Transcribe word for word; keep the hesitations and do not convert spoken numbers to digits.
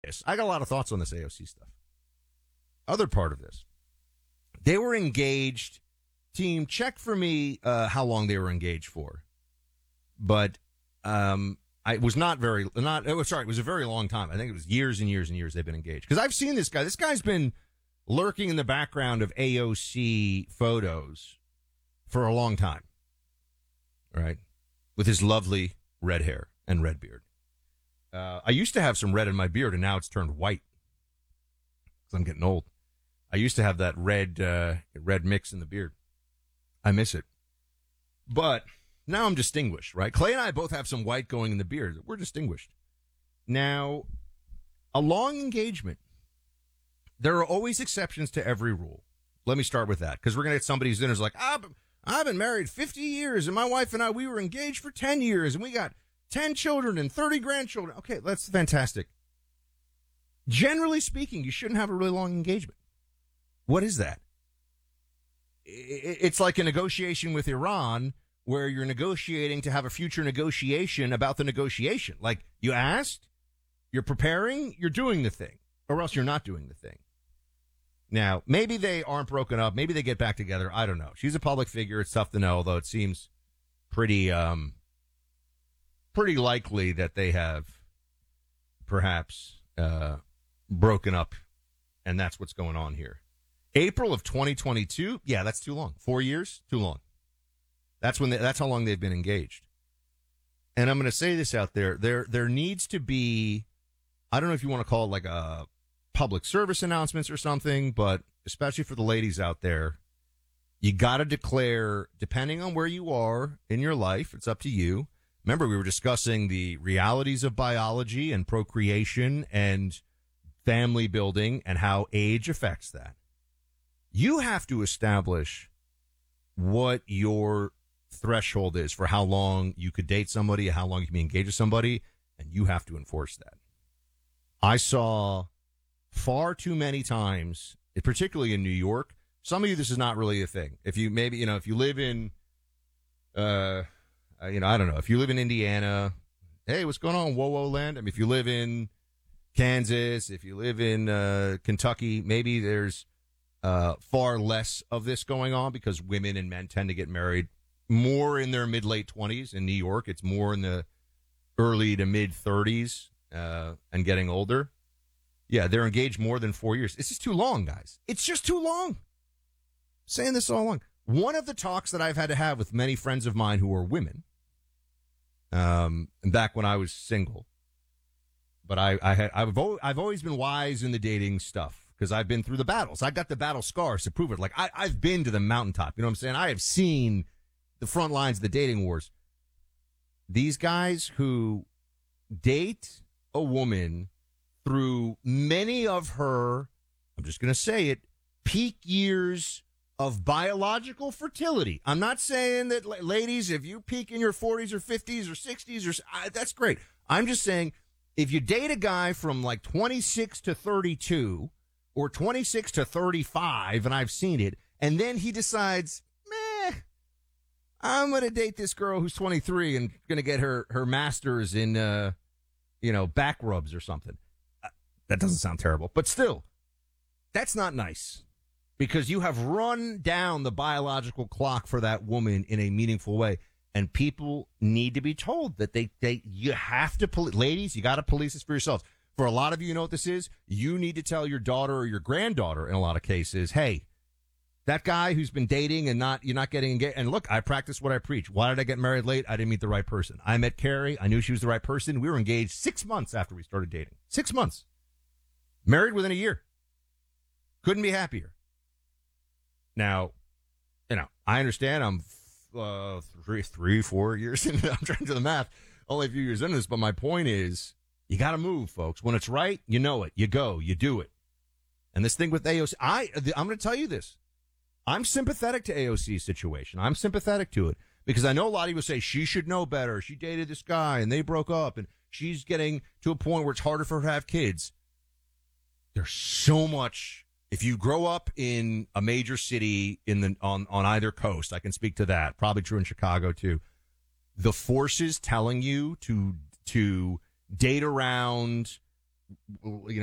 this. I got a lot of thoughts on this A O C stuff. Other part of this. They were engaged. Team, check for me uh, how long they were engaged for. But um, I was not very, not, oh, sorry, it was a very long time. I think it was years and years and years they've been engaged. Because I've seen this guy. This guy's been lurking in the background of A O C photos for a long time. Right? With his lovely red hair and red beard. Uh, I used to have some red in my beard, and now it's turned white. Because I'm getting old. I used to have that red, uh, red mix in the beard. I miss it. But now I'm distinguished, right? Clay and I both have some white going in the beard. We're distinguished. Now, a long engagement, there are always exceptions to every rule. Let me start with that, because we're going to get somebody who's in who's like, I've, I've been married fifty years, and my wife and I, we were engaged for ten years, and we got ten children and thirty grandchildren. Okay, that's fantastic. Generally speaking, you shouldn't have a really long engagement. What is that? It's like a negotiation with Iran where you're negotiating to have a future negotiation about the negotiation. Like, you asked, you're preparing, you're doing the thing, or else you're not doing the thing. Now, maybe they aren't broken up. Maybe they get back together. I don't know. She's a public figure. It's tough to know, although it seems pretty, um, pretty likely that they have perhaps uh, broken up, and that's what's going on here. April of twenty twenty-two, yeah, that's too long. Four years, too long. That's when they, that's how long they've been engaged. And I'm going to say this out there: there there needs to be, I don't know if you want to call it like a public service announcements or something, but especially for the ladies out there, you got to declare, depending on where you are in your life, it's up to you. Remember, we were discussing the realities of biology and procreation and family building and how age affects that. You have to establish what your threshold is for how long you could date somebody, how long you can be engaged with somebody, and you have to enforce that. I saw far too many times, particularly in New York. Some of you, this is not really a thing. If you maybe, you know, if you live in, uh, you know, I don't know, if you live in Indiana, hey, what's going on, whoa, whoa, land? I mean, if you live in Kansas, if you live in uh, Kentucky, maybe there's Uh, far less of this going on because women and men tend to get married more in their mid-late twenties. In New York, it's more in the early to mid-thirties uh, and getting older. Yeah, they're engaged more than four years. It's just too long, guys. It's just too long. I'm saying this all along. One of the talks that I've had to have with many friends of mine who are women, um, back when I was single, but I, I had, I've, I've always been wise in the dating stuff. Because I've been through the battles. I got the battle scars to prove it. Like, I, I've been to the mountaintop. You know what I'm saying? I have seen the front lines of the dating wars. These guys who date a woman through many of her, I'm just going to say it, peak years of biological fertility. I'm not saying that, ladies, if you peak in your forties or fifties or sixties, or uh, that's great. I'm just saying if you date a guy from like twenty-six to thirty-two, or twenty-six to thirty-five, and I've seen it, and then he decides, meh, I'm going to date this girl who's twenty-three and going to get her, her master's in, uh, you know, back rubs or something. Uh, that doesn't sound terrible, but still, that's not nice because you have run down the biological clock for that woman in a meaningful way, and people need to be told that they, they you have to, poli- ladies, you got to police this for yourselves. For a lot of you, you know what this is? You need to tell your daughter or your granddaughter in a lot of cases, hey, that guy who's been dating and not you're not getting engaged. And look, I practice what I preach. Why did I get married late? I didn't meet the right person. I met Carrie. I knew she was the right person. We were engaged six months after we started dating. Six months. Married within a year. Couldn't be happier. Now, you know, I understand I'm uh, three, three, four years into I'm trying to do the math. Only a few years into this, but my point is, you got to move, folks. When it's right, you know it. You go. You do it. And this thing with A O C, I, I'm going to tell you this. I'm sympathetic to A O C's situation. I'm sympathetic to it because I know a lot of people say she should know better. She dated this guy and they broke up and she's getting to a point where it's harder for her to have kids. There's so much. If you grow up in a major city in the on, on either coast, I can speak to that. Probably true in Chicago, too. The forces telling you to to date around, you know.